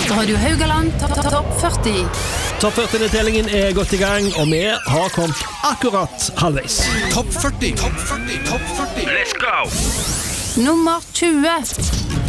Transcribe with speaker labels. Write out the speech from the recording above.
Speaker 1: Radio Haugaland Topp 40.
Speaker 2: Topp 40-tellingen er godt i gang, og vi har kommet akkurat halvveis.
Speaker 3: Topp 40.
Speaker 1: Nummer 20.